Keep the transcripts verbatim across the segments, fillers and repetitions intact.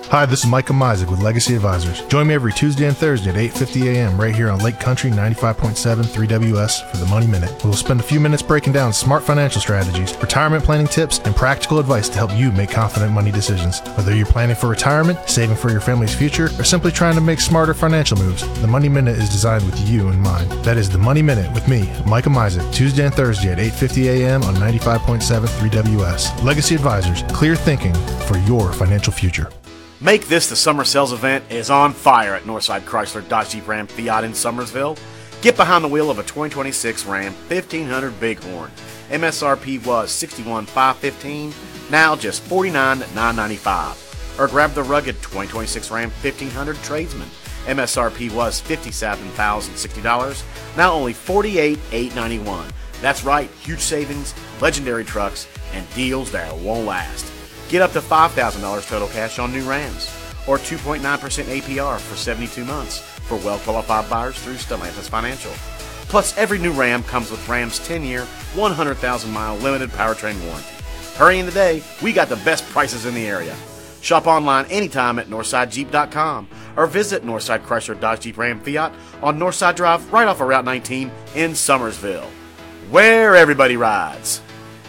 Hi, this is Micah Mizek with Legacy Advisors. Join me every Tuesday and Thursday at eight fifty a.m. right here on Lake Country ninety-five point seven three W S for the Money Minute. We'll spend a few minutes breaking down smart financial strategies, retirement planning tips, and practical advice to help you make confident money decisions. Whether you're planning for retirement, saving for your family's future, or simply trying to make smarter financial moves, the Money Minute is designed with you in mind. That is the Money Minute with me, Micah Mizek, Tuesday and Thursday at eight fifty a.m. on ninety-five point seven three W S. Legacy Advisors, clear thinking for your financial future. Make This the Summer Sales Event is on fire at Northside Chrysler Dodge Jeep Ram Fiat in Summersville. Get behind the wheel of a twenty twenty-six Ram fifteen hundred Bighorn. M S R P was sixty-one thousand five hundred fifteen dollars, now just forty-nine thousand nine hundred ninety-five dollars. Or grab the rugged twenty twenty-six Ram fifteen hundred Tradesman. M S R P was fifty-seven thousand sixty dollars, now only forty-eight thousand eight hundred ninety-one dollars. That's right, huge savings, legendary trucks, and deals that won't last. Get up to five thousand dollars total cash on new Rams, or two point nine percent A P R for seventy-two months for well-qualified buyers through Stellantis Financial. Plus, every new Ram comes with Ram's ten-year, one hundred thousand mile limited powertrain warranty. Hurry in today, we got the best prices in the area. Shop online anytime at northside jeep dot com or visit Northside Chrysler Dodge Jeep Ram Fiat on Northside Drive right off of Route nineteen in Summersville, where everybody rides.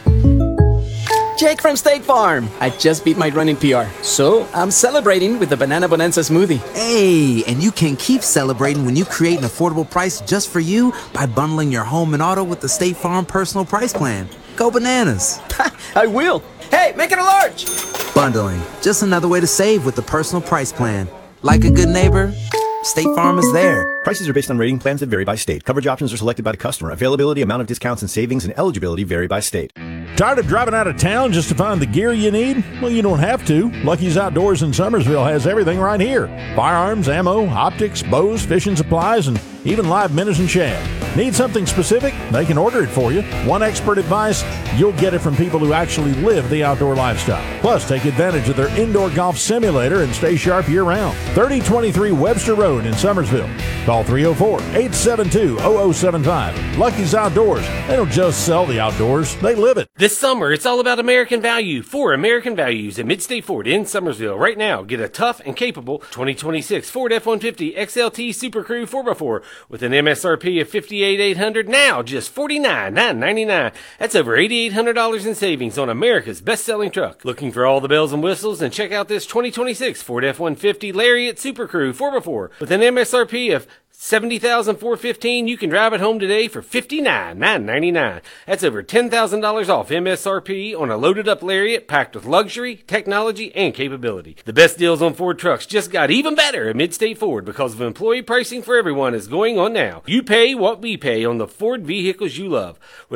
Jake from State Farm. I just beat my running P R, so I'm celebrating with the Banana Bonanza smoothie. Hey, and you can keep celebrating when you create an affordable price just for you by bundling your home and auto with the State Farm Personal Price Plan. Go bananas. I will. Hey, make it a large. Bundling, just another way to save with the Personal Price Plan. Like a good neighbor, State Farm is there. Prices are based on rating plans that vary by state. Coverage options are selected by the customer. Availability, amount of discounts and savings, and eligibility vary by state. Tired of driving out of town just to find the gear you need? Well, you don't have to. Lucky's Outdoors in Summersville has everything right here. Firearms, ammo, optics, bows, fishing supplies, and even live minnows and shad. Need something specific? They can order it for you. Want expert advice? You'll get it from people who actually live the outdoor lifestyle. Plus, take advantage of their indoor golf simulator and stay sharp year-round. thirty twenty-three Webster Road in Summersville. Call three oh four, eight seven two, zero zero seven five. Lucky's Outdoors. They don't just sell the outdoors, they live it. This summer, it's all about American value for American values at Midstate Ford in Summersville. Right now, get a tough and capable twenty twenty-six Ford F one fifty X L T Super Crew four by four with an M S R P of fifty-eight thousand eight hundred dollars, now just forty-nine thousand nine hundred ninety-nine dollars. That's over eight thousand eight hundred dollars in savings on America's best-selling truck. Looking for all the bells and whistles? And check out this twenty twenty-six Ford F one fifty Lariat Super Crew four by four with an M S R P of seventy thousand four hundred fifteen dollars. You can drive it home today for fifty-nine thousand nine hundred ninety-nine dollars. That's over ten thousand dollars off M S R P on a loaded-up Lariat packed with luxury, technology, and capability. The best deals on Ford trucks just got even better at Midstate Ford because of employee pricing for everyone is going on now. You pay what we pay on the Ford vehicles you love.